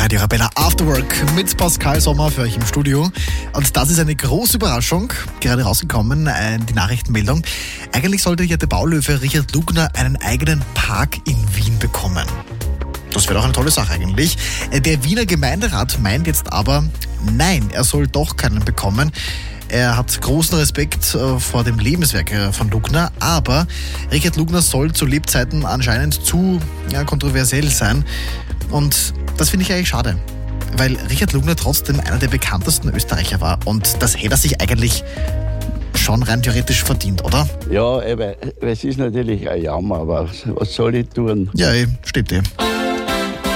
Radio Arabella Afterwork mit Pascal Sommer für euch im Studio. Und das ist eine große Überraschung, gerade rausgekommen, die Nachrichtenmeldung. Eigentlich sollte ja der Baulöwe Richard Lugner einen eigenen Park in Wien bekommen. Das wäre doch eine tolle Sache eigentlich. Der Wiener Gemeinderat meint jetzt aber, nein, er soll doch keinen bekommen. Er hat großen Respekt vor dem Lebenswerk von Lugner, aber Richard Lugner soll zu Lebzeiten anscheinend zu kontroversiell sein. Und das finde ich eigentlich schade, weil Richard Lugner trotzdem einer der bekanntesten Österreicher war. Und das hätte er sich eigentlich schon rein theoretisch verdient, oder? Ja, aber es ist natürlich ein Jammer, aber was soll ich tun? Ja, stimmt.